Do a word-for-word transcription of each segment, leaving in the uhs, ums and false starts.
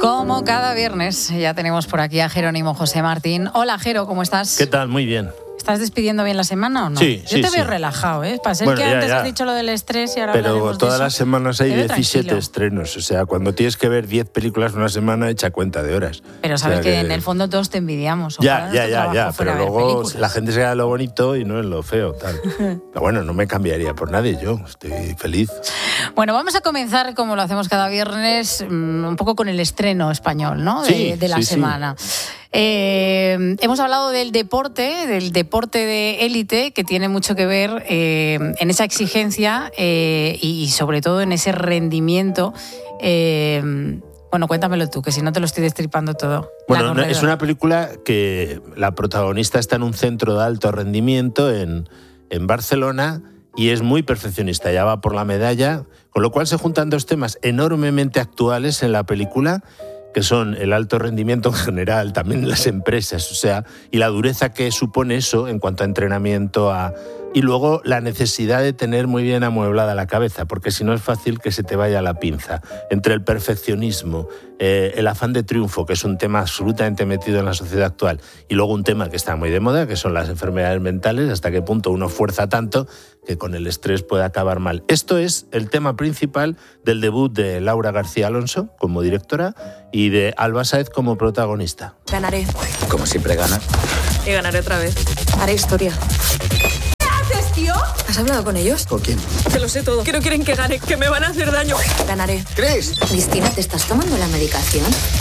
Como cada viernes, ya tenemos por aquí a Jerónimo José Martín. Hola, Jero, ¿cómo estás? ¿Qué tal? Muy bien. ¿Estás despidiendo bien la semana o no? Sí, Yo sí, te veo sí. relajado, ¿eh? Para ser Bueno, que ya, antes ya. has dicho lo del estrés y ahora Pero hablaremos de todas eso. las semanas hay Te veo diecisiete tranquilo. estrenos. O sea, cuando tienes que ver diez películas una semana, echa cuenta de horas. Pero sabes O sea que, en el fondo todos te envidiamos. Ya, Ojalá ya, nuestro ya, trabajo ya. fuera Pero ver luego películas. la gente se queda en lo bonito y no en lo feo, tal. Pero bueno, no me cambiaría por nadie. Yo estoy feliz. Bueno, vamos a comenzar, como lo hacemos cada viernes, un poco con el estreno español, ¿no? De, Sí, de la sí, sí. semana. Eh, hemos hablado del deporte, del deporte de élite, que tiene mucho que ver eh, en esa exigencia eh, y, y sobre todo en ese rendimiento. Eh, bueno, cuéntamelo tú, que si no te lo estoy destripando todo. Bueno, La no, es corredora. una película que la protagonista está en un centro de alto rendimiento en, en Barcelona y es muy perfeccionista, ya va por la medalla, con lo cual se juntan dos temas enormemente actuales en la película, que son el alto rendimiento en general, también en las empresas, o sea, y la dureza que supone eso en cuanto a entrenamiento, a, y luego la necesidad de tener muy bien amueblada la cabeza, porque si no es fácil que se te vaya la pinza. Entre el perfeccionismo, eh, el afán de triunfo, que es un tema absolutamente metido en la sociedad actual, y luego un tema que está muy de moda, que son las enfermedades mentales, hasta qué punto uno fuerza tanto que con el estrés puede acabar mal. Esto es el tema principal del debut de Laura García Alonso como directora y de Alba Sáez como protagonista. Ganaré. Como siempre gana. Y ganaré otra vez. Haré historia. ¿Qué haces, tío? ¿Has hablado con ellos? ¿Con quién? Que lo sé todo. Que no quieren que gane, que me van a hacer daño. Ganaré. ¿Crees? Cristina, ¿te estás tomando la medicación?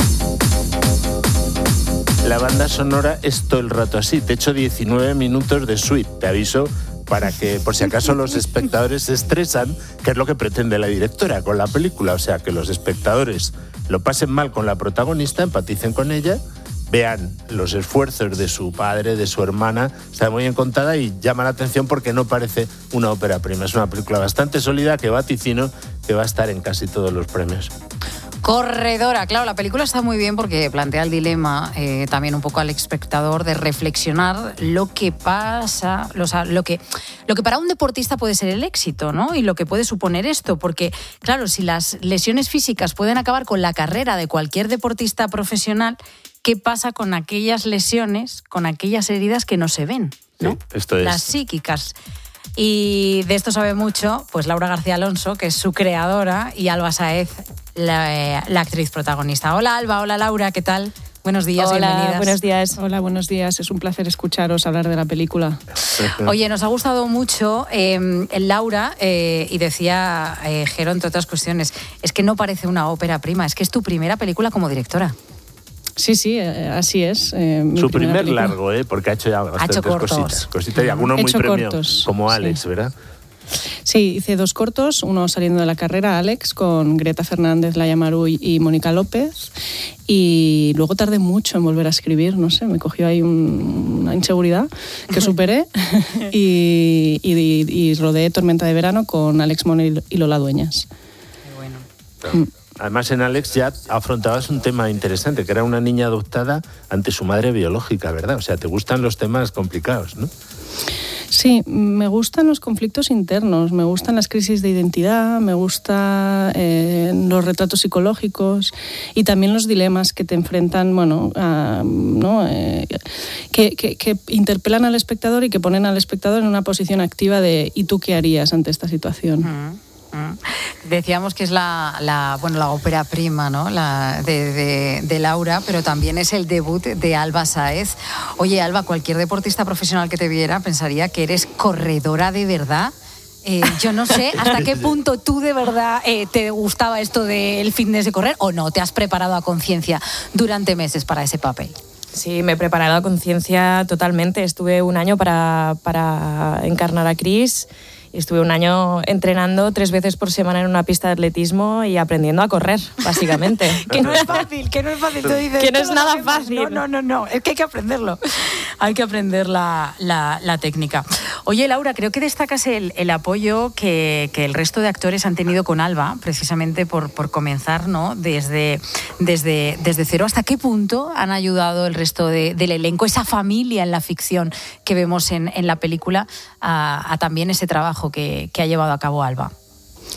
La banda sonora es todo el rato así. Te echo diecinueve minutos de suite. Te aviso para que, por si acaso, los espectadores se estresan, que es lo que pretende la directora con la película. O sea, que los espectadores lo pasen mal con la protagonista, empaticen con ella, vean los esfuerzos de su padre, de su hermana, está muy bien contada y llama la atención porque no parece una ópera prima. Es una película bastante sólida que vaticino que va a estar en casi todos los premios. Corredora, claro, la película está muy bien porque plantea el dilema eh, también un poco al espectador de reflexionar lo que pasa, o sea, lo que, lo que para un deportista puede ser el éxito, ¿no? Y lo que puede suponer esto, porque claro, si las lesiones físicas pueden acabar con la carrera de cualquier deportista profesional, ¿qué pasa con aquellas lesiones, con aquellas heridas que no se ven, ¿no? Sí, esto es. Las psíquicas. Y de esto sabe mucho pues Laura García Alonso, que es su creadora, y Alba Sáez, la, la actriz protagonista. Hola Alba, hola Laura, ¿qué tal? Buenos días, Hola, bienvenidas. buenos días. Hola, buenos días. Es un placer escucharos hablar de la película. Oye, nos ha gustado mucho eh, Laura, eh, y decía eh, Jero, entre otras cuestiones, es que no parece una ópera prima, es que es tu primera película como directora. Sí, sí, eh, así es. Eh, mi Su primera primer película. largo, ¿eh? Porque ha hecho ya bastantes hecho cortos. cositas. Cositas y algunos He muy hecho premios, cortos, como sí. Alex, ¿verdad? Sí, hice dos cortos, uno saliendo de la carrera, Alex, con Greta Fernández, Laia Maruy y Mónica López. Y luego tardé mucho en volver a escribir, no sé, me cogió ahí un- una inseguridad que superé. y, y, y rodé Tormenta de Verano con Alex Moner y Lola Dueñas. Qué bueno. Mm. Además, en Alex ya afrontabas un tema interesante, que era una niña adoptada ante su madre biológica, ¿verdad? O sea, te gustan los temas complicados, ¿no? Sí, me gustan los conflictos internos, me gustan las crisis de identidad, me gustan eh, los retratos psicológicos y también los dilemas que te enfrentan, bueno, a, ¿no? eh, que, que, que interpelan al espectador y que ponen al espectador en una posición activa de ¿y tú qué harías ante esta situación? Mm. Decíamos que es la, la, bueno, la ópera prima, ¿no? La de, de, de Laura, pero también es el debut de Alba Sáez. Oye, Alba, cualquier deportista profesional que te viera pensaría que eres corredora de verdad. Eh, yo no sé hasta qué punto tú de verdad eh, te gustaba esto del fitness de correr o no, te has preparado a conciencia durante meses para ese papel. Sí, me he preparado a conciencia totalmente. Estuve un año para, para encarnar a Chris. Estuve un año entrenando tres veces por semana en una pista de atletismo y aprendiendo a correr, básicamente. Que no es fácil, que no es fácil. Tú dices, Que no es "Esto lo nada sabemos". fácil. No, no, no, no, es que hay que aprenderlo. Hay que aprender la, la, la técnica. Oye, Laura, creo que destacas el, el apoyo que, que el resto de actores han tenido con Alba, precisamente por, por comenzar, ¿no? Desde, desde, desde cero. ¿Hasta qué punto han ayudado el resto de, del elenco, esa familia en la ficción que vemos en, en la película, a, a también ese trabajo que, que ha llevado a cabo Alba?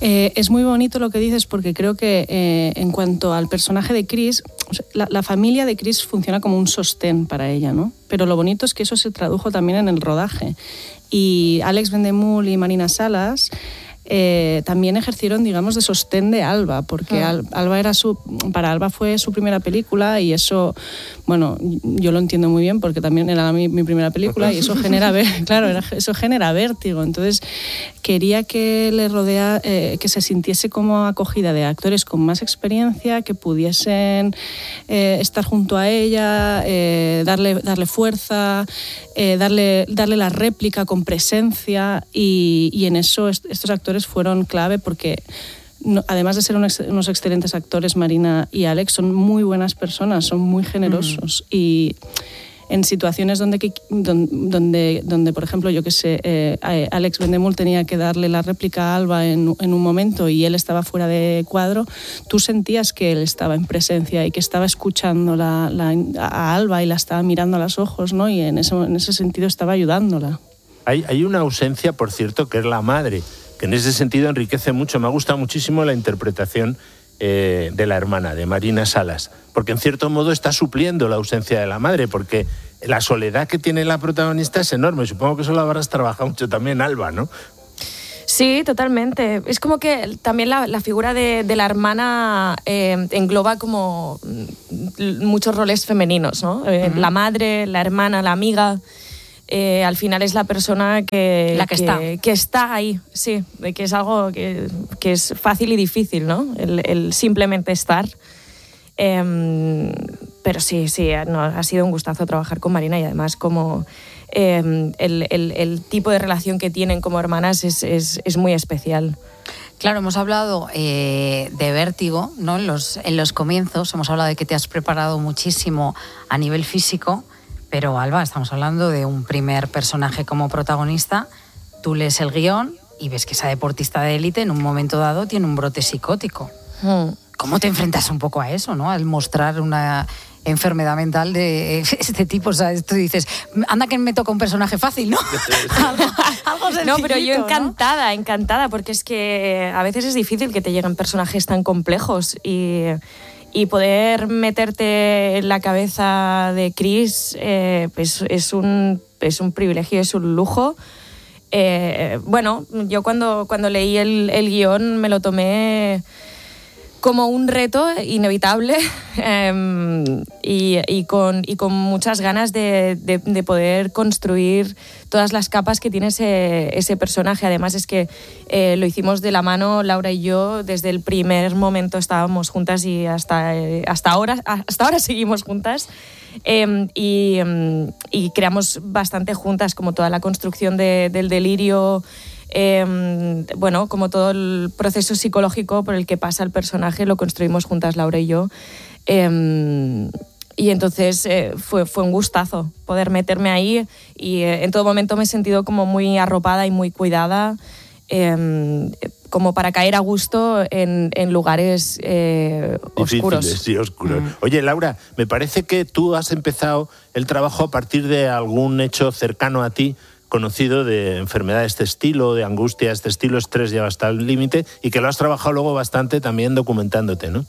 Eh, es muy bonito lo que dices porque creo que eh, en cuanto al personaje de Chris, o sea, la, la familia de Chris funciona como un sostén para ella, ¿no? Pero lo bonito es que eso se tradujo también en el rodaje. Y Alex Vendemul y Marina Salas eh, también ejercieron, digamos, de sostén de Alba, porque Al, Alba era su, para Alba fue su primera película y eso, bueno, yo lo entiendo muy bien porque también era mi, mi primera película y eso genera, claro, era, eso genera vértigo. Entonces quería que le rodea, eh, que se sintiese como acogida de actores con más experiencia, que pudiesen eh, estar junto a ella, eh, darle, darle fuerza, eh, darle, darle la réplica con presencia y, y en eso est- estos actores fueron clave porque no, además de ser un ex, unos excelentes actores, Marina y Alex son muy buenas personas, son muy generosos mm. y en situaciones donde, donde, donde por ejemplo, yo que sé, eh, Alex Vendemul tenía que darle la réplica a Alba en, en un momento y él estaba fuera de cuadro, tú sentías que él estaba en presencia y que estaba escuchando la, la, a Alba y la estaba mirando a los ojos, ¿no? Y en ese, en ese sentido estaba ayudándola. Hay, hay una ausencia, por cierto, que es la madre, que en ese sentido enriquece mucho. Me ha gustado muchísimo la interpretación eh, de la hermana, de Marina Salas, porque en cierto modo está supliendo la ausencia de la madre, porque la soledad que tiene la protagonista es enorme. Supongo que eso lo habrás trabajado mucho también, Alba, ¿no? Sí, totalmente. Es como que también la, la figura de, de la hermana eh, engloba como muchos roles femeninos, ¿no? Eh, uh-huh. La madre, la hermana, la amiga. Eh, al final es la persona que, la que, que, está. que está ahí, sí, que es algo que, que es fácil y difícil, ¿no? El, el simplemente estar. Eh, pero sí, sí, no, ha sido un gustazo trabajar con Marina y además como eh, el, el, el tipo de relación que tienen como hermanas es, es, es muy especial. Claro, hemos hablado eh, de vértigo, ¿no? En los, en los comienzos, hemos hablado de que te has preparado muchísimo a nivel físico. Pero, Alba, estamos hablando de un primer personaje como protagonista. Tú lees el guión y ves que esa deportista de élite en un momento dado tiene un brote psicótico. Mm. ¿Cómo te enfrentas un poco a eso, no? Al mostrar una enfermedad mental de este tipo. O sea, tú dices, anda que me toca un personaje fácil, ¿no? algo, algo no, pero yo encantada, ¿no? encantada, porque es que a veces es difícil que te lleguen personajes tan complejos y... Y poder meterte en la cabeza de Chris eh, pues es, un, es un privilegio, es un lujo. Eh, bueno, yo cuando, cuando leí el, el guión me lo tomé como un reto inevitable eh, y, y, con, y con muchas ganas de, de, de poder construir todas las capas que tiene ese, ese personaje. Además es que eh, lo hicimos de la mano, Laura y yo, desde el primer momento estábamos juntas y hasta, eh, hasta, ahora, hasta ahora seguimos juntas. Eh, y, y creamos bastante juntas, como toda la construcción de, del delirio, eh, bueno, como todo el proceso psicológico por el que pasa el personaje, lo construimos juntas Laura y yo. Eh, y entonces eh, fue, fue un gustazo poder meterme ahí y eh, en todo momento me he sentido como muy arropada y muy cuidada, eh, como para caer a gusto en, en lugares eh, oscuros. Sí, oscuros. Mm. Oye, Laura, me parece que tú has empezado el trabajo a partir de algún hecho cercano a ti, conocido, de enfermedad de este estilo, de angustia de este estilo, estrés lleva hasta el límite, y que lo has trabajado luego bastante también documentándote, ¿no?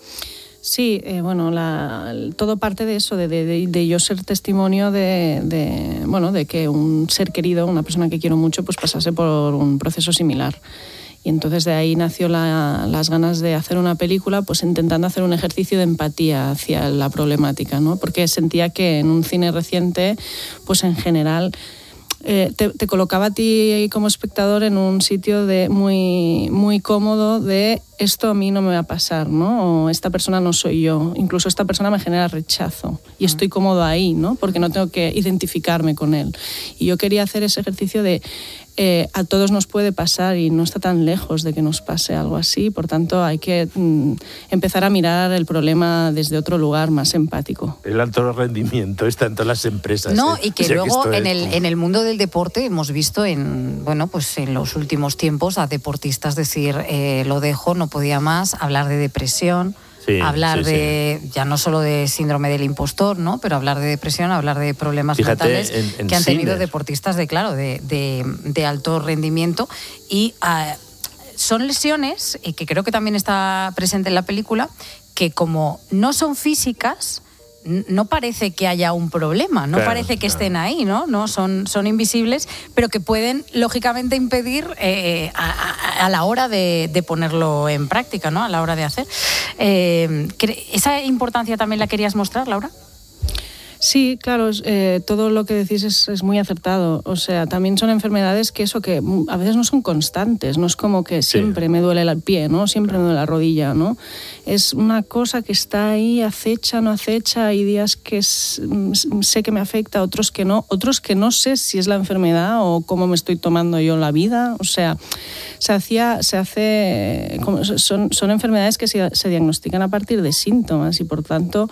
Sí, eh, bueno, la, todo parte de eso, de, de, de yo ser testimonio de, de, bueno, de que un ser querido, una persona que quiero mucho, pues pasase por un proceso similar. Y entonces de ahí nació la, las ganas de hacer una película, pues intentando hacer un ejercicio de empatía hacia la problemática, ¿no? Porque sentía que en un cine reciente, pues en general... Eh, te, te colocaba a ti como espectador en un sitio de muy, muy cómodo de esto a mí no me va a pasar, ¿no? O esta persona no soy yo. Incluso esta persona me genera rechazo y estoy cómodo ahí, ¿no? Porque no tengo que identificarme con él. Y yo quería hacer ese ejercicio de eh, a todos nos puede pasar y no está tan lejos de que nos pase algo así. Por tanto, hay que mm, empezar a mirar el problema desde otro lugar más empático. El alto rendimiento está en todas las empresas. No, ¿eh? y que o sea, luego que en, es... el, en el mundo del deporte hemos visto en, bueno, pues en los últimos tiempos a deportistas decir eh, lo dejo, no podía más, hablar de depresión. Sí, hablar sí, de, sí. ya no solo de síndrome del impostor, ¿no? Pero hablar de depresión, hablar de problemas Fíjate, mentales en, en que han tenido Sinner. deportistas de, claro, de, de, de alto rendimiento. Y uh, son lesiones, y que creo que también está presente en la película, que como no son físicas, no parece que haya un problema, no claro, parece que claro. estén ahí, ¿no? No son, son invisibles, pero que pueden, lógicamente, impedir eh, a, a la hora de, de ponerlo en práctica, ¿no? A la hora de hacer. Eh, ¿Esa importancia también la querías mostrar, Laura? Sí, claro, eh, todo lo que decís es, es muy acertado. O sea, también son enfermedades que eso que a veces no son constantes, no es como que siempre sí. me duele el pie, ¿no? Siempre me duele la rodilla, ¿no? Es una cosa que está ahí, acecha, no acecha, hay días que es, sé que me afecta, otros que no, otros que no sé si es la enfermedad o cómo me estoy tomando yo la vida. O sea, se hacía, se hace, son, son enfermedades que se, se diagnostican a partir de síntomas y por tanto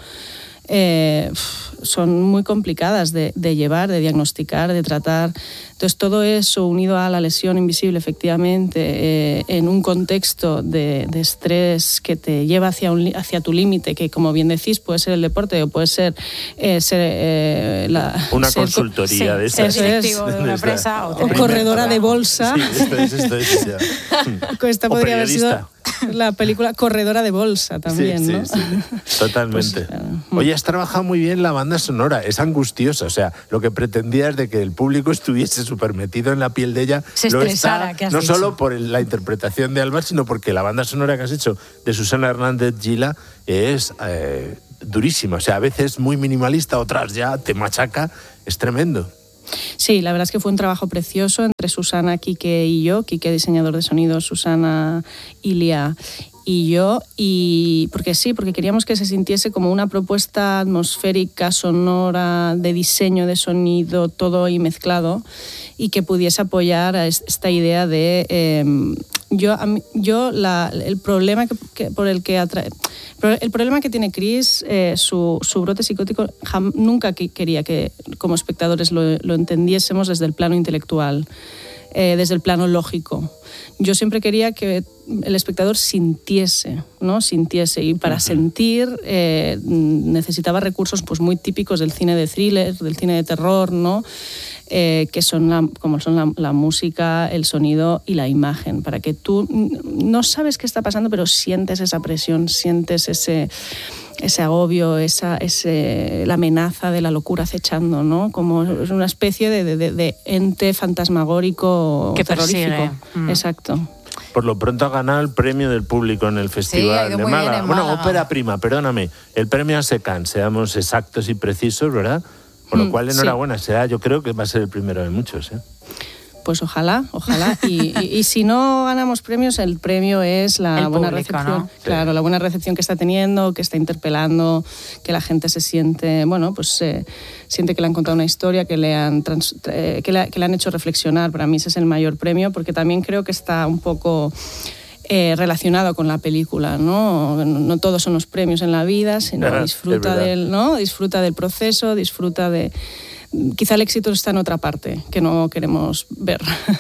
Eh, son muy complicadas de, de llevar, de diagnosticar, de tratar. Entonces todo eso unido a la lesión invisible, efectivamente, eh, en un contexto de, de estrés que te lleva hacia, un, hacia tu límite, que como bien decís puede ser el deporte o puede ser, eh, ser eh, la, una ser, consultoría sí, de estas. Ser directivo de una empresa o, o corredora de bolsa. Sí, esto es, esto es ya. Esta podría haber sido la película Corredora de bolsa también, sí, ¿no? Sí, sí. Totalmente. Pues, Oye, has trabajado muy bien la banda sonora, es angustiosa, o sea, lo que pretendía es de que el público estuviese súper metido en la piel de ella. Se lo estresara, está, ¿qué has no dicho? solo por la interpretación de Alba, sino porque la banda sonora que has hecho de Susana Hernández Gila es eh, durísima, o sea, a veces muy minimalista, otras ya te machaca, es tremendo. Sí, la verdad es que fue un trabajo precioso entre Susana, Quique y yo. Quique, diseñador de sonido, Susana, Ilia y yo. Y porque sí, porque queríamos que se sintiese como una propuesta atmosférica, sonora, de diseño de sonido, todo ahí mezclado, y que pudiese apoyar a esta idea de... Eh, yo, a mí, yo la, el problema que, que, por el que atrae... El problema que tiene Chris, eh, su, su brote psicótico, jam, nunca que quería que como espectadores lo, lo entendiésemos desde el plano intelectual, eh, desde el plano lógico. Yo siempre quería que el espectador sintiese, ¿no? Sintiese, y para uh-huh. sentir eh, necesitaba recursos pues, muy típicos del cine de thriller, del cine de terror, ¿no? Eh, que son la, como son la, la música, el sonido y la imagen, para que tú no sabes qué está pasando, pero sientes esa presión, sientes ese, ese agobio, esa, ese, la amenaza de la locura acechando, ¿no? Como es una especie de, de, de ente fantasmagórico que terrorífico. Mm. Exacto. Por lo pronto ha ganado el premio del público en el Festival sí, de Málaga. Bueno, Málaga. ópera prima, perdóname. El premio a Secán, seamos exactos y precisos, ¿verdad? Por lo cual, enhorabuena, sí. será, yo creo que va a ser el primero de muchos, ¿eh? Pues ojalá, ojalá. Y, y, y si no ganamos premios, el premio es la el buena público, recepción. ¿no? Claro, sí. La buena recepción que está teniendo, que está interpelando, que la gente se siente, bueno, pues eh, siente que le han contado una historia, que le han trans, eh, que, le, que le han hecho reflexionar. Para mí ese es el mayor premio, porque también creo que está un poco... Eh, relacionado con la película, ¿no? No todos son los premios en la vida, sino Ajá, disfruta del, ¿no? Disfruta del proceso, disfruta de... Quizá el éxito está en otra parte que no queremos ver.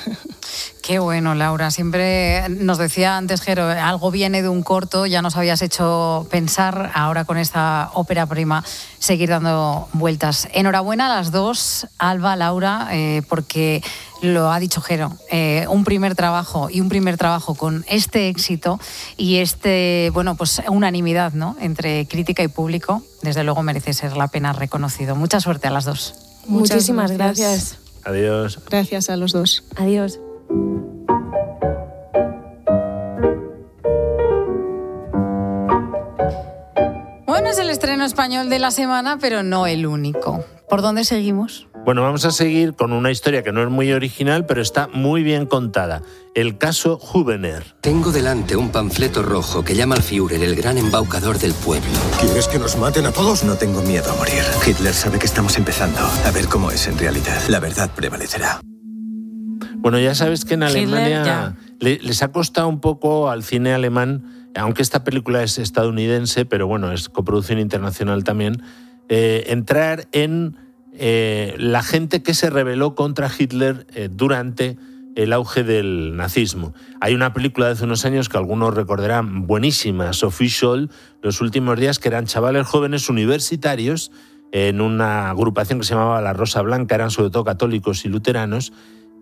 Qué bueno, Laura. Siempre nos decía antes, Jero, algo viene de un corto, ya nos habías hecho pensar, ahora con esta ópera prima, seguir dando vueltas. Enhorabuena a las dos, Alba, Laura, eh, porque lo ha dicho Jero, eh, un primer trabajo y un primer trabajo con este éxito y este, bueno, pues unanimidad, ¿no? Entre crítica y público, desde luego merece ser la pena reconocido. Mucha suerte a las dos. Muchísimas gracias. gracias. Adiós. Gracias a los dos. Adiós. Bueno, es el estreno español de la semana, pero no el único. ¿Por dónde seguimos? Bueno, vamos a seguir con una historia que no es muy original, pero está muy bien contada. El caso Hubener. Tengo delante un panfleto rojo que llama al Führer el gran embaucador del pueblo. ¿Quieres que nos maten a todos? No tengo miedo a morir. Hitler sabe que estamos empezando a ver cómo es en realidad. La verdad prevalecerá. Bueno, ya sabes que en Alemania Hitler, le, les ha costado un poco al cine alemán, aunque esta película es estadounidense, pero bueno, es coproducción internacional también, eh, entrar en eh, la gente que se rebeló contra Hitler eh, durante el auge del nazismo. Hay una película de hace unos años que algunos recordarán, buenísima, Sophie Scholl, Los últimos días, que eran chavales jóvenes universitarios en una agrupación que se llamaba La Rosa Blanca, eran sobre todo católicos y luteranos,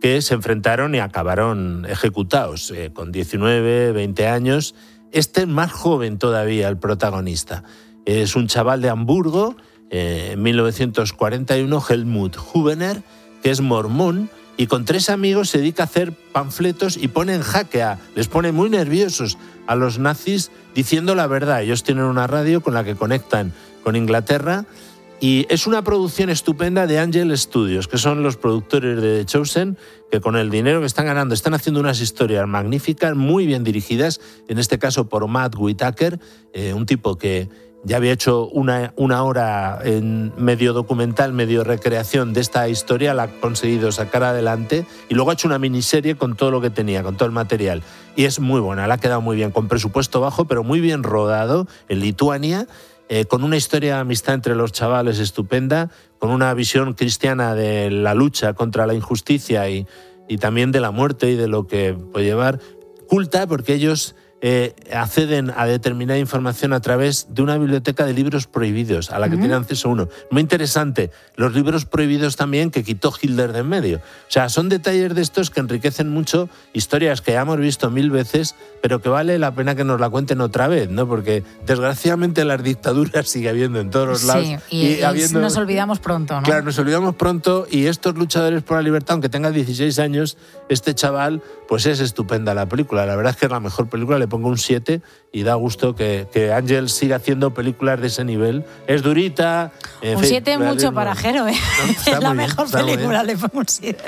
que se enfrentaron y acabaron ejecutados eh, con diecinueve, veinte años. Este es más joven todavía, el protagonista. Es un chaval de Hamburgo, eh, en mil novecientos cuarenta y uno, Helmut Hubener, que es mormón, y con tres amigos se dedica a hacer panfletos y pone en jaque, a, les pone muy nerviosos a los nazis diciendo la verdad. Ellos tienen una radio con la que conectan con Inglaterra y es una producción estupenda de Angel Studios, que son los productores de The Chosen, que con el dinero que están ganando están haciendo unas historias magníficas, muy bien dirigidas, en este caso por Matt Whitaker, eh, un tipo que ya había hecho una, una hora en medio documental, medio recreación de esta historia, la ha conseguido sacar adelante y luego ha hecho una miniserie con todo lo que tenía, con todo el material. Y es muy buena, la ha quedado muy bien, con presupuesto bajo, pero muy bien rodado en Lituania, eh, con una historia de amistad entre los chavales estupenda, con una visión cristiana de la lucha contra la injusticia y, y también de la muerte y de lo que puede llevar, culta porque ellos Eh, acceden a determinada información a través de una biblioteca de libros prohibidos a la que uh-huh. tiene acceso uno. Muy interesante. Los libros prohibidos también que quitó Hitler de en medio. O sea, son detalles de estos que enriquecen mucho historias que ya hemos visto mil veces, pero que vale la pena que nos la cuenten otra vez, ¿no? Porque desgraciadamente las dictaduras sigue habiendo en todos los lados. Sí, y, y, habiendo... nos olvidamos pronto, ¿no? Claro, nos olvidamos pronto y estos luchadores por la libertad, aunque tenga dieciséis años, este chaval, pues es estupenda la película. La verdad es que es la mejor película, le pongo un siete y da gusto que, que Ángel siga haciendo películas de ese nivel. Es durita. Un siete mucho para Jero, ¿eh? No, es la bien, mejor película, le pongo un siete.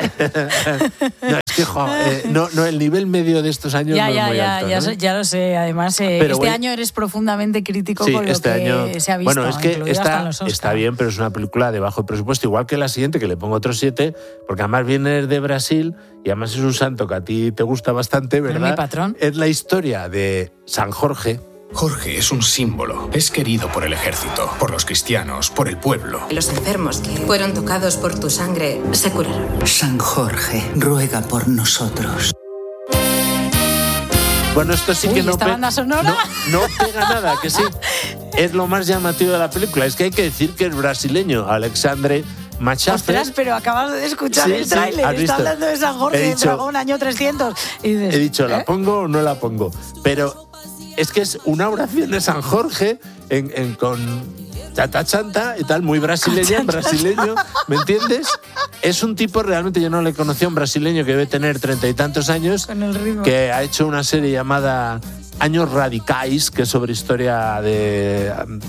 No, es que, jo, eh, no, no, el nivel medio de estos años ya, no ya, es muy ya, alto. Ya, ¿no? ya lo sé, además, eh, Pero este bueno, año eres profundamente crítico sí, con lo este que año, se ha visto. Bueno, es que está, está, está bien, pero es una película de bajo presupuesto, igual que la siguiente, que le pongo otro siete, porque además viene de Brasil y además es un santo que a ti te gusta bastante, ¿verdad? Pero mi patrón. Es la historia de San Jorge. Jorge es un símbolo. Es querido por el ejército, por los cristianos, por el pueblo. Los enfermos que fueron tocados por tu sangre se curaron. San Jorge, ruega por nosotros. Bueno, esto sí Uy, que no, ¿esta pe- banda sonora? no, no pega nada, que sí. Es lo más llamativo de la película. Es que hay que decir que es brasileño, Alexandre Machafer. Ostras, pero acabas de escuchar Sí, el sí, tráiler, ¿has está visto? hablando de San Jorge, He de dicho- Dragón, año trescientos. Y dices, He dicho, ¿la ¿eh? pongo o no la pongo? Pero es que es una oración de San Jorge en, en, con chata chanta y tal, muy brasileña, en brasileño, ¿me entiendes? Es un tipo, realmente yo no le conocía, un brasileño que debe tener treinta y tantos años, Con el ritmo. que ha hecho una serie llamada Años Radicais, que es sobre historia de,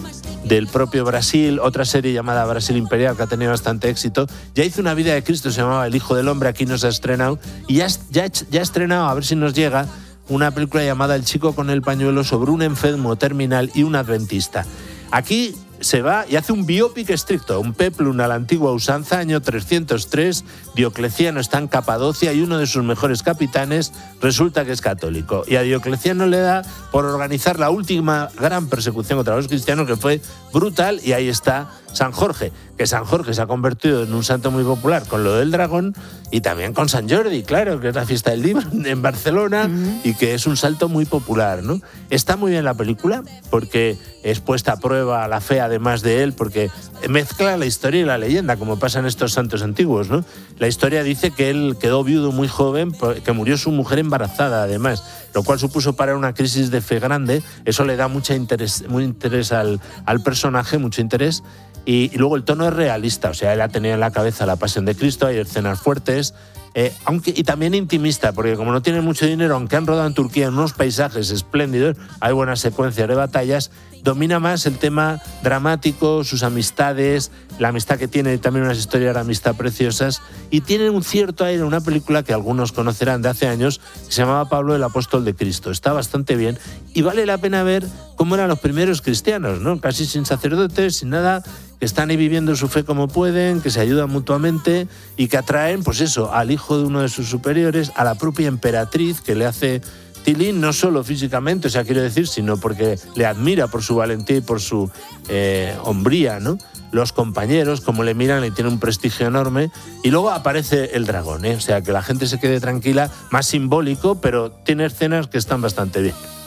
del propio Brasil, otra serie llamada Brasil Imperial, que ha tenido bastante éxito. Ya hizo una vida de Cristo, se llamaba El Hijo del Hombre, aquí no se ha estrenado, y ya, ya, ya ha estrenado, a ver si nos llega, una película llamada El chico con el pañuelo, sobre un enfermo terminal y un adventista. Aquí se va y hace un biopic estricto, un peplum a la antigua usanza, año trescientos tres, Diocleciano está en Capadocia y uno de sus mejores capitanes resulta que es católico. Y a Diocleciano le da por organizar la última gran persecución contra los cristianos, que fue brutal, y ahí está San Jorge, que San Jorge se ha convertido en un santo muy popular con lo del dragón, y también con San Jordi, claro, que es la fiesta del libro en Barcelona, uh-huh. y que es un salto muy popular, ¿no? Está muy bien la película, porque es puesta a prueba la fe, además de él, porque mezcla la historia y la leyenda, como pasa en estos santos antiguos, ¿no? La historia dice que él quedó viudo muy joven, que murió su mujer embarazada, además, lo cual supuso para una crisis de fe grande. Eso le da mucha interés, muy interés al, al personaje, mucho interés. Y, y luego el tono es realista, o sea, él ha tenido en la cabeza la pasión de Cristo, hay escenas fuertes, eh, aunque, y también intimista, porque como no tiene mucho dinero, aunque han rodado en Turquía en unos paisajes espléndidos, hay buenas secuencias de batallas, domina más el tema dramático, sus amistades, la amistad que tiene, también unas historias de amistad preciosas, y tiene un cierto aire, una película que algunos conocerán de hace años, que se llamaba Pablo el Apóstol de Cristo. Está bastante bien y vale la pena ver cómo eran los primeros cristianos, ¿no? Casi sin sacerdotes, sin nada, que están ahí viviendo su fe como pueden, que se ayudan mutuamente y que atraen, pues eso, al hijo de uno de sus superiores, a la propia emperatriz, que le hace tilín, no solo físicamente, o sea, quiero decir, sino porque le admira por su valentía y por su eh, hombría, ¿no? Los compañeros, como le miran, le tienen un prestigio enorme. Y luego aparece el dragón, ¿eh? O sea, que la gente se quede tranquila, más simbólico, pero tiene escenas que están bastante bien.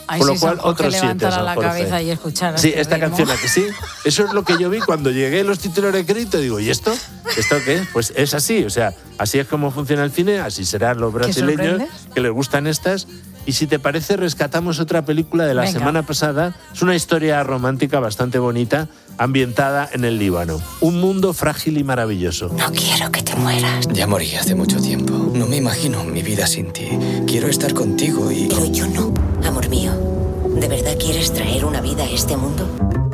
Ay, Con lo sí, cual, San Jorge otros siete. levantara San la Jorge. cabeza y escuchara Sí, este esta ritmo. canción, ¿a que sí? Eso es lo que yo vi cuando llegué a los títulos de crédito. Digo, ¿y esto? ¿Esto qué? Pues es así, o sea, así es como funciona el cine, así serán los brasileños que les gustan estas. Y si te parece, rescatamos otra película de la Venga. semana pasada. Es una historia romántica bastante bonita, ambientada en el Líbano. Un mundo frágil y maravilloso. No quiero que te mueras. Ya morí hace mucho tiempo. No me imagino mi vida sin ti. Quiero estar contigo y... Pero yo no, amor mío. ¿De verdad quieres traer una vida a este mundo?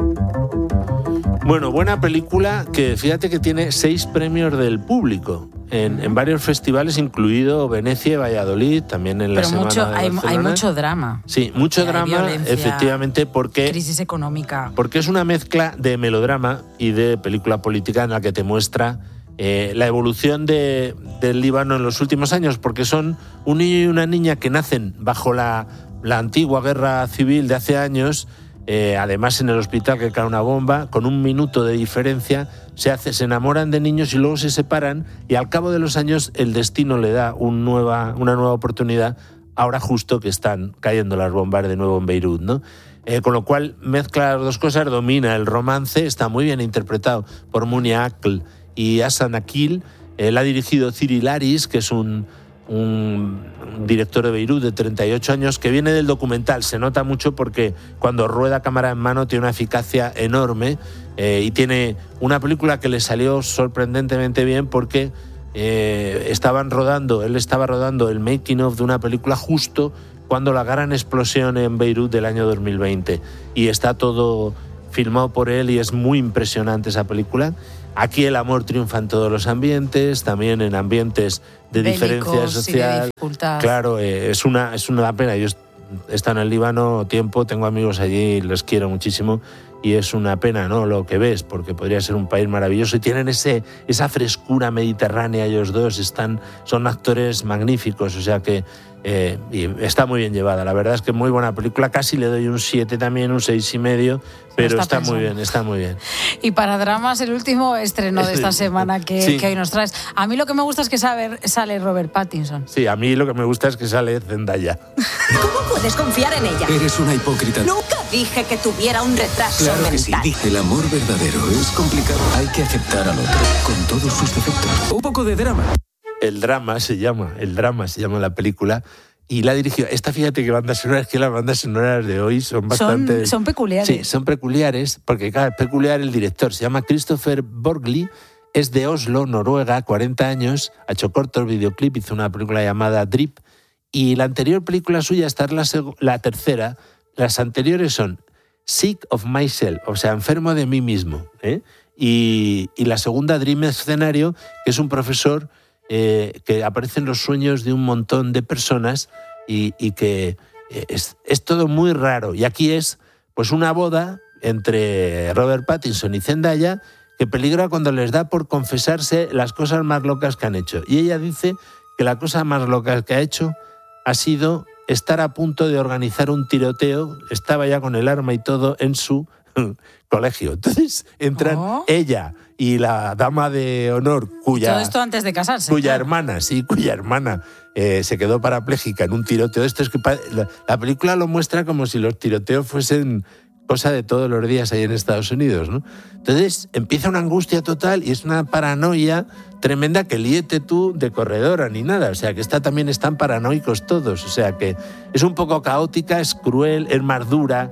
Bueno, buena película que fíjate que tiene seis premios del público en, en varios festivales, incluido Venecia y Valladolid, también en la Pero Semana mucho, de hay, Barcelona. hay mucho drama. Sí, mucho Hay drama, violencia, efectivamente, porque, crisis económica. porque es una mezcla de melodrama y de película política en la que te muestra eh, la evolución de, del Líbano en los últimos años, porque son un niño y una niña que nacen bajo la, la antigua guerra civil de hace años. Eh, además, en el hospital que cae una bomba, con un minuto de diferencia, se, hace, se enamoran de niños y luego se separan, y al cabo de los años el destino le da un nueva, una nueva oportunidad, ahora justo que están cayendo las bombas de nuevo en Beirut, ¿no? Eh, con lo cual mezcla las dos cosas, domina el romance, está muy bien interpretado por Munia Akl y Hassan Akil. Eh, la ha dirigido Cyril Aris, que es un... un director de Beirut de treinta y ocho años, que viene del documental. Se nota mucho porque cuando rueda cámara en mano tiene una eficacia enorme, eh, y tiene una película que le salió sorprendentemente bien porque eh, estaban rodando, él estaba rodando el making of de una película justo cuando la gran explosión en Beirut del año dos mil veinte, y está todo filmado por él y es muy impresionante esa película. Aquí el amor triunfa en todos los ambientes, también en ambientes de Bélicos diferencia y social. de dificultad. Claro, eh, es una es una pena. Yo he estado en el Líbano tiempo, tengo amigos allí, les quiero muchísimo, y es una pena, ¿no?, lo que ves, porque podría ser un país maravilloso y tienen ese esa frescura mediterránea ellos dos, están son actores magníficos, o sea que eh, y está muy bien llevada. La verdad es que muy buena película, casi le doy un siete también, un seis y medio, pero está, está muy bien, está muy bien. Y para dramas, el último estreno de esta semana que, Sí. que hoy nos traes. A mí lo que me gusta es que sabe, sale Robert Pattinson. Sí, a mí lo que me gusta es que sale Zendaya. ¿Cómo puedes confiar en ella? Eres una hipócrita. Nunca dije que tuviera un retraso Claro que sí. mental. El amor verdadero es complicado. Hay que aceptar al otro con todos sus defectos. Un poco de drama. El drama se llama, el drama se llama la película, y la dirigió. Esta, fíjate que bandas sonoras, que las bandas sonoras de hoy son bastante... Son, son peculiares. Sí, son peculiares, porque claro, es peculiar el director. Se llama Christopher Borgli, es de Oslo, Noruega, cuarenta años, ha hecho cortos, videoclip, hizo una película llamada Drip, y la anterior película suya, esta es la, seg- la tercera. Las anteriores son Sick of Myself, o sea, enfermo de mí mismo, ¿eh? y, y la segunda, Dream Escenario, que es un profesor eh, que aparece en los sueños de un montón de personas y, y que es, es todo muy raro. Y aquí es pues una boda entre Robert Pattinson y Zendaya que peligra cuando les da por confesarse las cosas más locas que han hecho. Y ella dice que la cosa más loca que ha hecho ha sido estar a punto de organizar un tiroteo, estaba ya con el arma y todo en su colegio. Entonces entran Oh. ella y la dama de honor, cuya, Todo esto antes de casarse. cuya claro. hermana, sí, cuya hermana eh, se quedó parapléjica en un tiroteo. Esto es que pa- la, la película lo muestra como si los tiroteos fuesen cosa de todos los días ahí en Estados Unidos, ¿no? Entonces empieza una angustia total y es una paranoia tremenda que líete tú de corredora ni nada. O sea, que está, también están paranoicos todos. O sea, que es un poco caótica, es cruel, es más dura,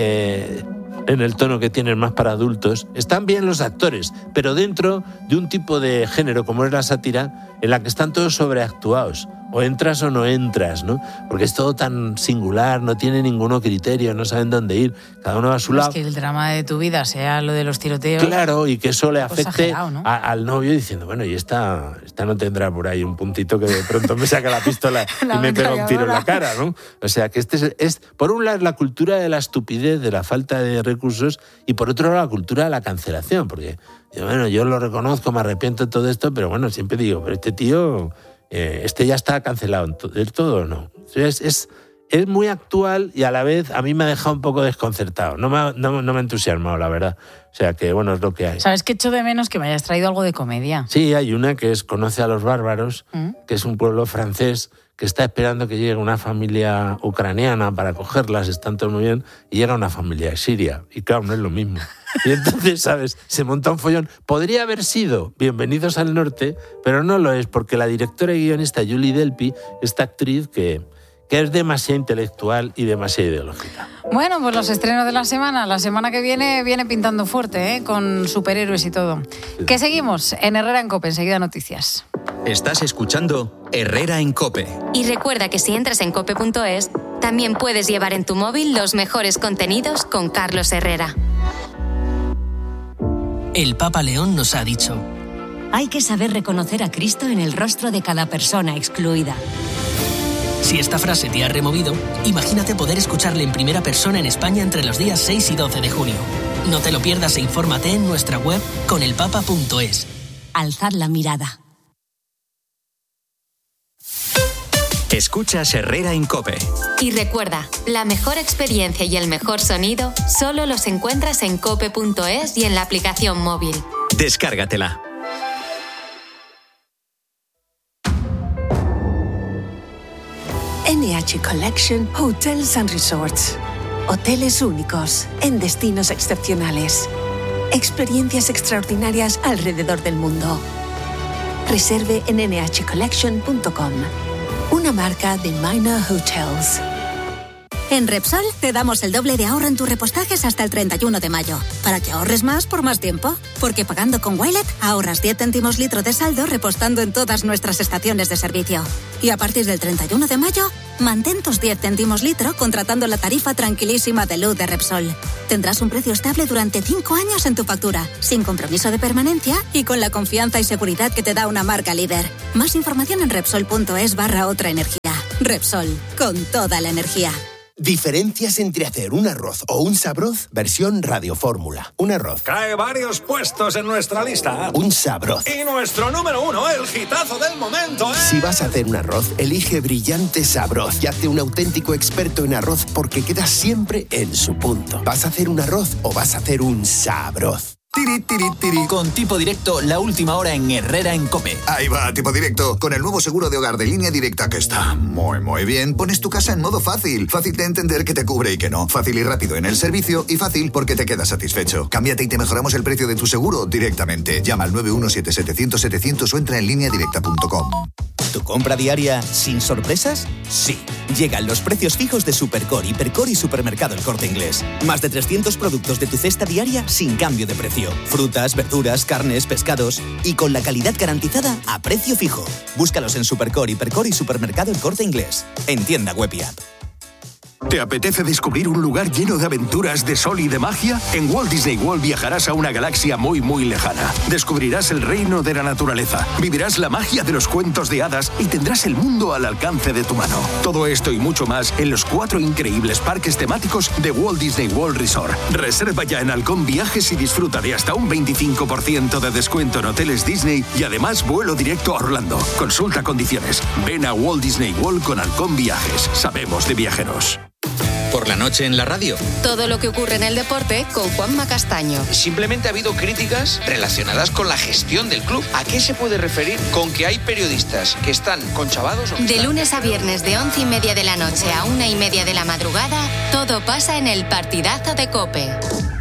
eh, en el tono que tienen más para adultos. Están bien los actores, pero dentro de un tipo de género como es la sátira, en la que están todos sobreactuados. O entras o no entras, ¿no? Porque es todo tan singular, no tiene ninguno criterio, no saben dónde ir, cada uno va a su lado. Es que el drama de tu vida sea lo de los tiroteos. Claro, y que eso le Pues afecte exagerado, ¿no? a- al novio diciendo, bueno, y esta, esta no tendrá por ahí un puntito que de pronto me saca la pistola La y me pega un tiro en la ametralladora. cara, ¿no? O sea, que este es, es, por un lado, es la cultura de la estupidez, de la falta de recursos, y por otro lado, la cultura de la cancelación, porque, bueno, yo lo reconozco, me arrepiento de todo esto, pero bueno, siempre digo, pero este tío... Eh, este ya está cancelado del todo, ¿no? Es, es, es muy actual y a la vez a mí me ha dejado un poco desconcertado. No me ha, no, no me ha entusiasmado, la verdad. O sea que, bueno, es lo que hay. ¿Sabes qué echo de menos? Que me hayas traído algo de comedia. Sí, hay una que es Conoce a los bárbaros, ¿Mm? que es un pueblo francés que está esperando que llegue una familia ucraniana para cogerlas, están todos muy bien, y llega una familia de Siria. Y claro, no es lo mismo. Y entonces, ¿sabes? Se monta un follón. Podría haber sido Bienvenidos al Norte, pero no lo es, porque la directora y guionista Julie Delpy, esta actriz que, que es demasiado intelectual y demasiado ideológica. Bueno, pues los estrenos de la semana. La semana que viene viene pintando fuerte, ¿eh? Con superhéroes y todo. Sí. ¿Qué seguimos? En Herrera en COPE, enseguida noticias. Estás escuchando Herrera en COPE. Y recuerda que si entras en cope punto es, también puedes llevar en tu móvil los mejores contenidos con Carlos Herrera. El Papa León nos ha dicho: hay que saber reconocer a Cristo en el rostro de cada persona excluida. Si esta frase te ha removido, imagínate poder escucharle en primera persona en España entre los días seis y doce de junio. No te lo pierdas e infórmate en nuestra web con el papa punto es. Alzad la mirada. Escuchas Herrera en COPE. Y recuerda, la mejor experiencia y el mejor sonido solo los encuentras en cope punto es y en la aplicación móvil. Descárgatela. N H Collection Hotels and Resorts. Hoteles únicos en destinos excepcionales. Experiencias extraordinarias alrededor del mundo. Reserve en ene hache collection punto com. Una marca de Minor Hotels. En Repsol te damos el doble de ahorro en tus repostajes hasta el treinta y uno de mayo, para que ahorres más por más tiempo. Porque pagando con Wilet ahorras diez céntimos litro de saldo repostando en todas nuestras estaciones de servicio. Y a partir del treinta y uno de mayo, mantén tus diez céntimos litro contratando la tarifa tranquilísima de luz de Repsol. Tendrás un precio estable durante cinco años en tu factura, sin compromiso de permanencia y con la confianza y seguridad que te da una marca líder. Más información en Repsol punto es barra otra energía. Repsol, con toda la energía. Diferencias entre hacer un arroz o un sabroz, versión radiofórmula. Un arroz. Cae varios puestos en nuestra lista. Un sabroz. Y nuestro número uno, el hitazo del momento, ¿eh? Si vas a hacer un arroz, elige Brillante Sabroz y hazte un auténtico experto en arroz porque quedas siempre en su punto. ¿Vas a hacer un arroz o vas a hacer un sabroz? Tiri, tiri, tiri. Con Tipo Directo, la última hora en Herrera en COPE. Ahí va, Tipo Directo. Con el nuevo seguro de hogar de Línea Directa, que está muy, muy bien, pones tu casa en modo fácil. Fácil de entender que te cubre y que no. Fácil y rápido en el servicio y fácil porque te quedas satisfecho. Cámbiate y te mejoramos el precio de tu seguro directamente. Llama al nueve uno siete siete cero cero siete cero cero o entra en línea directa punto com. ¿Tu compra diaria sin sorpresas? Sí. Llegan los precios fijos de Supercore, Hipercore y Supermercado El Corte Inglés. Más de trescientos productos de tu cesta diaria sin cambio de precio. Frutas, verduras, carnes, pescados y con la calidad garantizada a precio fijo. Búscalos en Supercore, Hipercore y Supermercado El Corte Inglés. En tienda web y app. ¿Te apetece descubrir un lugar lleno de aventuras, de sol y de magia? En Walt Disney World viajarás a una galaxia muy, muy lejana. Descubrirás el reino de la naturaleza, vivirás la magia de los cuentos de hadas y tendrás el mundo al alcance de tu mano. Todo esto y mucho más en los cuatro increíbles parques temáticos de Walt Disney World Resort. Reserva ya en Halcón Viajes y disfruta de hasta un veinticinco por ciento de descuento en hoteles Disney y además vuelo directo a Orlando. Consulta condiciones. Ven a Walt Disney World con Halcón Viajes. Sabemos de viajeros. Por la noche en la radio. Todo lo que ocurre en el deporte con Juanma Castaño. Simplemente ha habido críticas relacionadas con la gestión del club. ¿A qué se puede referir con que hay periodistas que están conchavados? O que de están... lunes a viernes de once y media de la noche a una y media de la madrugada, todo pasa en el partidazo de COPE.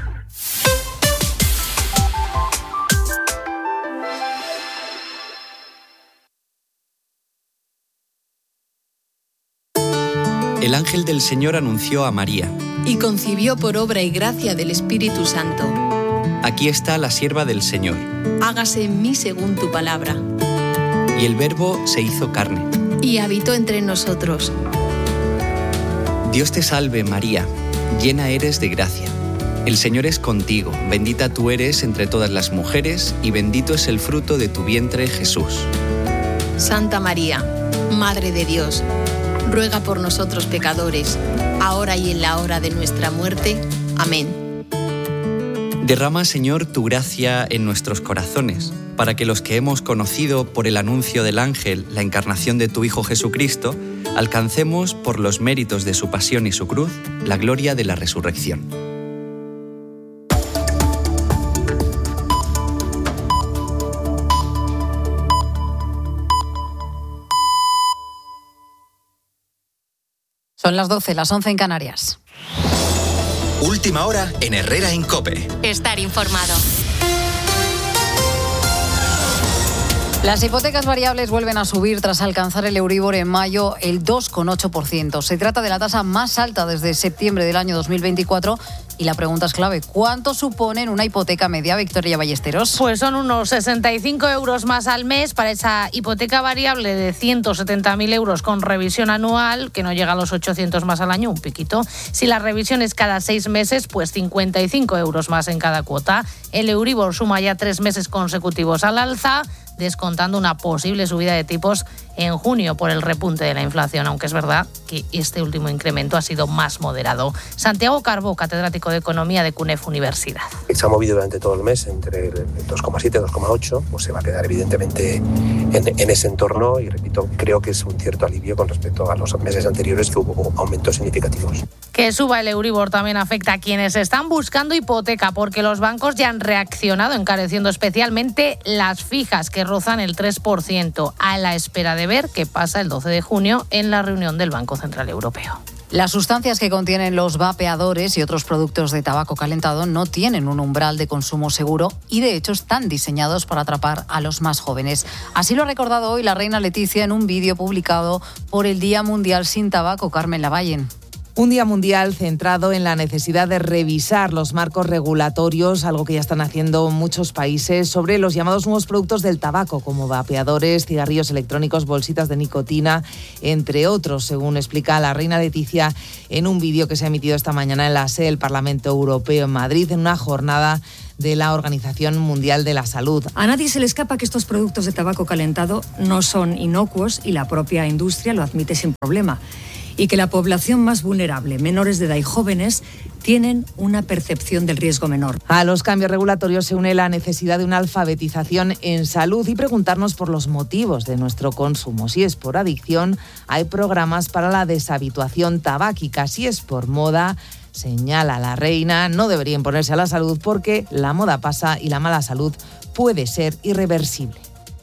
El ángel del Señor anunció a María. Y concibió por obra y gracia del Espíritu Santo. Aquí está la sierva del Señor. Hágase en mí según tu palabra. Y el Verbo se hizo carne. Y habitó entre nosotros. Dios te salve, María, llena eres de gracia. El Señor es contigo, bendita tú eres entre todas las mujeres, y bendito es el fruto de tu vientre, Jesús. Santa María, Madre de Dios, ruega por nosotros pecadores, ahora y en la hora de nuestra muerte. Amén. Derrama, Señor, tu gracia en nuestros corazones, para que los que hemos conocido por el anuncio del ángel la encarnación de tu Hijo Jesucristo, alcancemos, por los méritos de su pasión y su cruz, la gloria de la resurrección. Son las doce, las once en Canarias. Última hora en Herrera en COPE. Estar informado. Las hipotecas variables vuelven a subir tras alcanzar el Euribor en mayo el dos coma ocho por ciento. Se trata de la tasa más alta desde septiembre del año dos mil veinticuatro y la pregunta es clave. ¿Cuánto supone en una hipoteca media, Victoria Ballesteros? Pues son unos sesenta y cinco euros más al mes para esa hipoteca variable de ciento setenta mil euros con revisión anual, que no llega a los ochocientos más al año, un piquito. Si la revisión es cada seis meses, pues cincuenta y cinco euros más en cada cuota. El Euribor suma ya tres meses consecutivos al alza, descontando una posible subida de tipos en junio por el repunte de la inflación, aunque es verdad que este último incremento ha sido más moderado. Santiago Carbó, catedrático de Economía de CUNEF Universidad. Se ha movido durante todo el mes entre el dos coma siete y dos coma ocho, pues se va a quedar evidentemente en, en ese entorno y, repito, creo que es un cierto alivio con respecto a los meses anteriores que hubo aumentos significativos. Que suba el Euribor también afecta a quienes están buscando hipoteca, porque los bancos ya han reaccionado encareciendo especialmente las fijas, que rozan el tres por ciento, a la espera de ver qué pasa el doce de junio en la reunión del Banco Central Europeo. Las sustancias que contienen los vapeadores y otros productos de tabaco calentado no tienen un umbral de consumo seguro y, de hecho, están diseñados para atrapar a los más jóvenes. Así lo ha recordado hoy la reina Leticia en un vídeo publicado por el Día Mundial Sin Tabaco. Carmen Lavallen. Un día mundial centrado en la necesidad de revisar los marcos regulatorios, algo que ya están haciendo muchos países, sobre los llamados nuevos productos del tabaco, como vapeadores, cigarrillos electrónicos, bolsitas de nicotina, entre otros, según explica la reina Leticia en un vídeo que se ha emitido esta mañana en la sede del Parlamento Europeo en Madrid, en una jornada de la Organización Mundial de la Salud. A nadie se le escapa que estos productos de tabaco calentado no son inocuos y la propia industria lo admite sin problema. Y que la población más vulnerable, menores de edad y jóvenes, tienen una percepción del riesgo menor. A los cambios regulatorios se une la necesidad de una alfabetización en salud y preguntarnos por los motivos de nuestro consumo. Si es por adicción, hay programas para la deshabituación tabáquica. Si es por moda, señala la reina, no debería imponerse a la salud porque la moda pasa y la mala salud puede ser irreversible.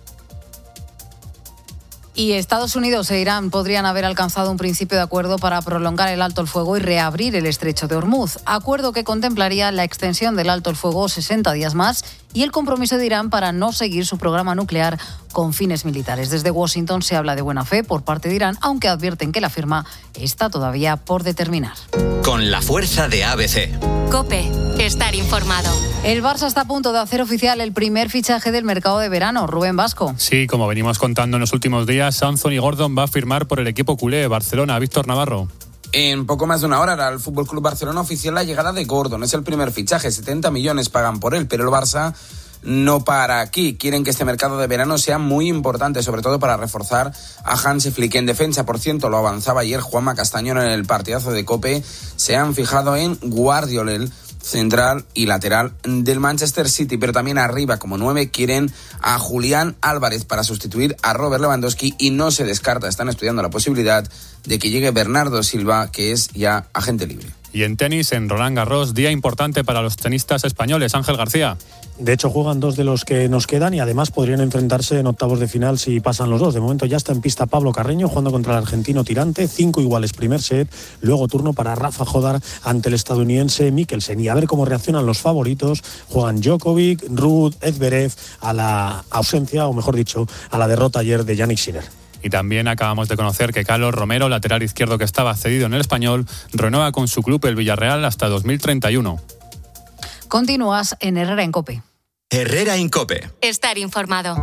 Y Estados Unidos e Irán podrían haber alcanzado un principio de acuerdo para prolongar el alto el fuego y reabrir el estrecho de Hormuz. Acuerdo que contemplaría la extensión del alto el fuego sesenta días más y el compromiso de Irán para no seguir su programa nuclear con fines militares. Desde Washington se habla de buena fe por parte de Irán, aunque advierten que la firma está todavía por determinar. Con la fuerza de A B C. COPE. Estar informado. El Barça está a punto de hacer oficial el primer fichaje del mercado de verano. Rubén Vasco. Sí, como venimos contando en los últimos días, Anthony Gordon va a firmar por el equipo culé Barcelona. Víctor Navarro. En poco más de una hora hará el F C Barcelona oficial la llegada de Gordon. Es el primer fichaje, setenta millones pagan por él, pero el Barça no para aquí. Quieren que este mercado de verano sea muy importante, sobre todo para reforzar a Hansi Flick en defensa. Por cierto, lo avanzaba ayer Juanma Castañón en el partidazo de COPE. Se han fijado en Guardiola, el central y lateral del Manchester City, pero también arriba como nueve quieren a Julián Álvarez para sustituir a Robert Lewandowski y no se descarta, están estudiando la posibilidad de que llegue Bernardo Silva, que es ya agente libre. Y en tenis, en Roland Garros, día importante para los tenistas españoles. Ángel García. De hecho, juegan dos de los que nos quedan y además podrían enfrentarse en octavos de final si pasan los dos. De momento ya está en pista Pablo Carreño jugando contra el argentino Tirante. Cinco iguales primer set. Luego turno para Rafa Jodar ante el estadounidense Mikkelsen. Y a ver cómo reaccionan los favoritos. Juegan Djokovic, Ruud, Zverev a la ausencia, o mejor dicho, a la derrota ayer de Jannik Sinner. Y también acabamos de conocer que Carlos Romero, lateral izquierdo que estaba cedido en el Español, renueva con su club el Villarreal hasta dos mil treinta y uno. Continúas en Herrera en COPE. Herrera en COPE. Estar informado.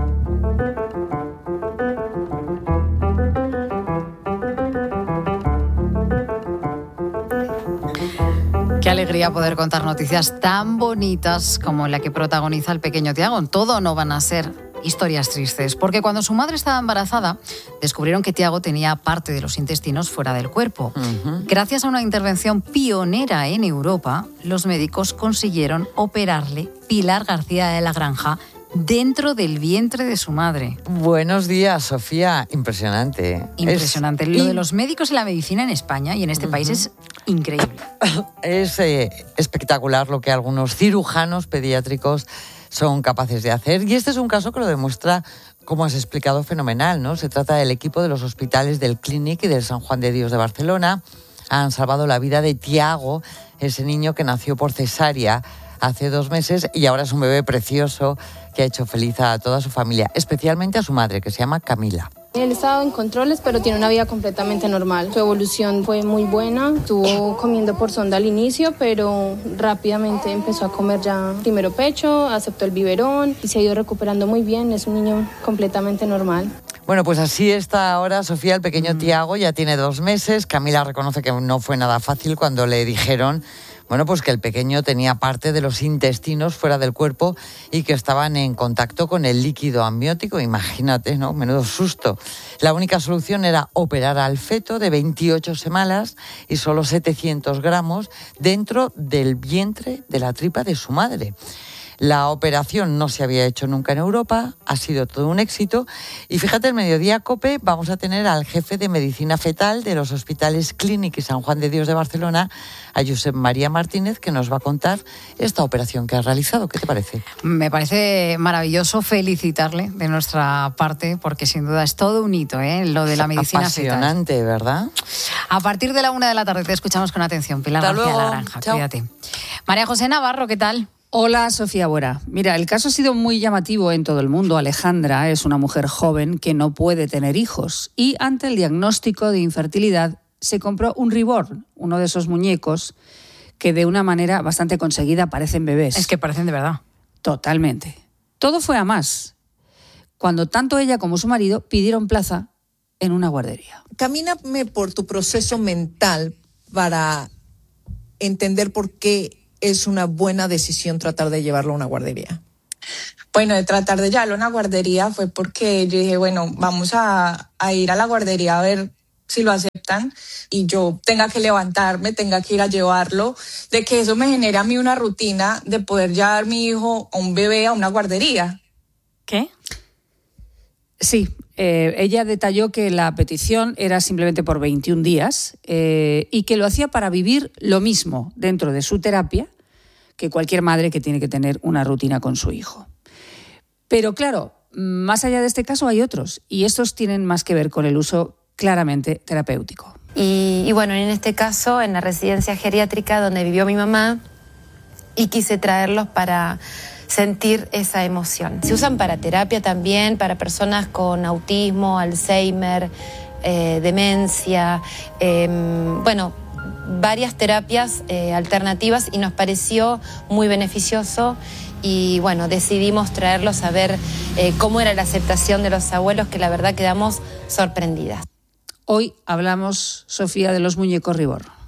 Qué alegría poder contar noticias tan bonitas como la que protagoniza el pequeño Tiago. Todo no van a ser historias tristes, porque cuando su madre estaba embarazada, descubrieron que Tiago tenía parte de los intestinos fuera del cuerpo. Uh-huh. Gracias a una intervención pionera en Europa, los médicos consiguieron operarle Pilar García de la Granja dentro del vientre de su madre. Buenos días, Sofía. Impresionante. Impresionante. Es... Lo de los médicos y la medicina en España y en este uh-huh. país es increíble. Es eh, espectacular lo que algunos cirujanos pediátricos son capaces de hacer. Y este es un caso que lo demuestra, como has explicado, fenomenal, ¿no? Se trata del equipo de los hospitales del Clínic y del San Juan de Dios de Barcelona, han salvado la vida de Tiago, ese niño que nació por cesárea hace dos meses y ahora es un bebé precioso que ha hecho feliz a toda su familia, especialmente a su madre, que se llama Camila. Él estaba en controles, pero tiene una vida completamente normal. Su evolución fue muy buena. Estuvo comiendo por sonda al inicio, pero rápidamente empezó a comer ya primero pecho, aceptó el biberón y se ha ido recuperando muy bien. Es un niño completamente normal. Bueno, pues así está ahora Sofía, el pequeño Tiago, ya tiene dos meses. Camila reconoce que no fue nada fácil cuando le dijeron, bueno, pues que el pequeño tenía parte de los intestinos fuera del cuerpo y que estaban en contacto con el líquido amniótico. Imagínate, ¿no? Menudo susto. La única solución era operar al feto de veintiocho semanas y solo setecientos gramos dentro del vientre de la tripa de su madre. La operación no se había hecho nunca en Europa, ha sido todo un éxito. Y fíjate, el Mediodía COPE vamos a tener al jefe de medicina fetal de los hospitales Clínic y San Juan de Dios de Barcelona, a Josep María Martínez, que nos va a contar esta operación que ha realizado. ¿Qué te parece? Me parece maravilloso felicitarle de nuestra parte, porque sin duda es todo un hito, ¿eh? Lo de la medicina fetal. Apasionante, ¿verdad? A partir de la una de la tarde te escuchamos con atención. Pilar Hasta García luego. Laranja, Chao. cuídate. María José Navarro, ¿qué tal? Hola, Sofía Buera. Mira, el caso ha sido muy llamativo en todo el mundo. Alejandra es una mujer joven que no puede tener hijos y ante el diagnóstico de infertilidad se compró un Reborn, uno de esos muñecos que de una manera bastante conseguida parecen bebés. Es que parecen de verdad. Totalmente. Todo fue a más, cuando tanto ella como su marido pidieron plaza en una guardería. Camíname por tu proceso mental para entender por qué es una buena decisión tratar de llevarlo a una guardería. Bueno, de tratar de llevarlo a una guardería fue porque yo dije, bueno, vamos a, a ir a la guardería a ver si lo aceptan y yo tenga que levantarme, tenga que ir a llevarlo, de que eso me genere a mí una rutina de poder llevar a mi hijo, a un bebé, a una guardería. ¿Qué? Sí, eh, ella detalló que la petición era simplemente por veintiún días eh, y que lo hacía para vivir lo mismo dentro de su terapia que cualquier madre que tiene que tener una rutina con su hijo. Pero claro, más allá de este caso hay otros y estos tienen más que ver con el uso claramente terapéutico. Y, y bueno, en este caso, en la residencia geriátrica donde vivió mi mamá, y quise traerlos para sentir esa emoción. Se usan para terapia también, para personas con autismo, Alzheimer, eh, demencia, eh, bueno, varias terapias eh, alternativas y nos pareció muy beneficioso y bueno, decidimos traerlos a ver eh, cómo era la aceptación de los abuelos, que la verdad quedamos sorprendidas. Hoy hablamos, Sofía, de los muñecos Reborn.